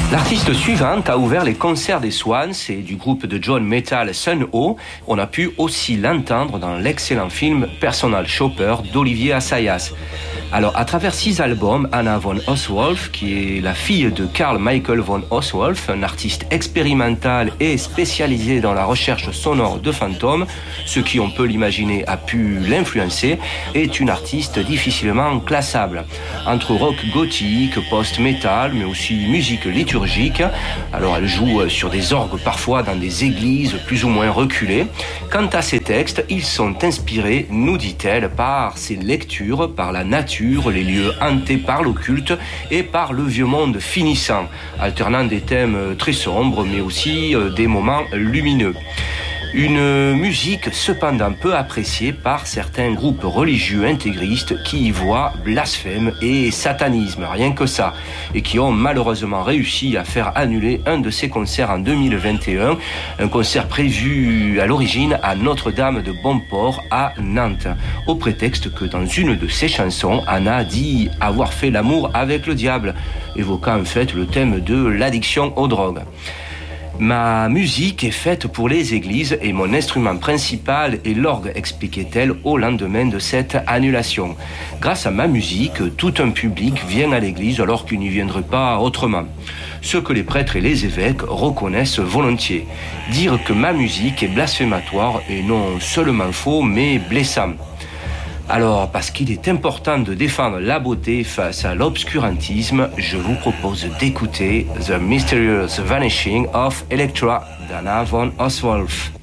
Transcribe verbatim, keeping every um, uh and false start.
L'artiste suivante a ouvert les concerts des Swans et du groupe de John Metal Sun O. On a pu aussi l'entendre dans l'excellent film Personal Shopper d'Olivier Assayas. Alors, à travers six albums, Anna von Oswolf, qui est la fille de Carl Michael von Oswolf, un artiste expérimental et spécialisé dans la recherche sonore de fantômes, ce qui, on peut l'imaginer, a pu l'influencer, est une artiste difficilement classable. Entre rock gothique, post-metal, mais aussi musique liturgique. Alors, elle joue sur des orgues parfois dans des églises plus ou moins reculées. Quant à ses textes, ils sont inspirés, nous dit-elle, par ses lectures, par la nature, les lieux hantés par l'occulte et par le vieux monde finissant, alternant des thèmes très sombres mais aussi des moments lumineux. Une musique cependant peu appréciée par certains groupes religieux intégristes qui y voient blasphème et satanisme, rien que ça, et qui ont malheureusement réussi à faire annuler un de ses concerts en deux mille vingt et un, un concert prévu à l'origine à Notre-Dame de Bonport à Nantes, au prétexte que dans une de ses chansons, Anna dit avoir fait l'amour avec le diable, évoquant en fait le thème de l'addiction aux drogues. Ma musique est faite pour les églises et mon instrument principal est l'orgue, expliquait-elle au lendemain de cette annulation. Grâce à ma musique, tout un public vient à l'église alors qu'il n'y viendrait pas autrement. Ce que les prêtres et les évêques reconnaissent volontiers. Dire que ma musique est blasphématoire est non seulement faux mais blessant. Alors, parce qu'il est important de défendre la beauté face à l'obscurantisme, je vous propose d'écouter The Mysterious Vanishing of Electra d'Anna von Oswolf.